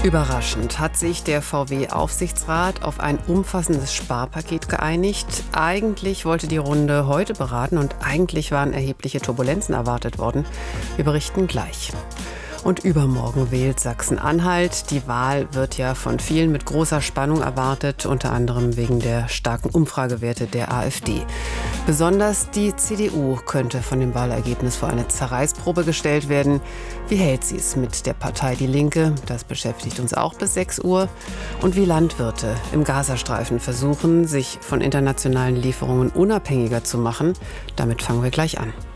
Überraschend hat sich der VW-Aufsichtsrat auf ein umfassendes Sparpaket geeinigt. Eigentlich wollte die Runde heute beraten und eigentlich waren erhebliche Turbulenzen erwartet worden. Wir berichten gleich. Und übermorgen wählt Sachsen-Anhalt. Die Wahl wird ja von vielen mit großer Spannung erwartet, unter anderem wegen der starken Umfragewerte der AfD. Besonders die CDU könnte von dem Wahlergebnis vor eine Zerreißprobe gestellt werden. Wie hält sie es mit der Partei Die Linke? Das beschäftigt uns auch bis 6 Uhr. Und wie Landwirte im Gazastreifen versuchen, sich von internationalen Lieferungen unabhängiger zu machen. Damit fangen wir gleich an.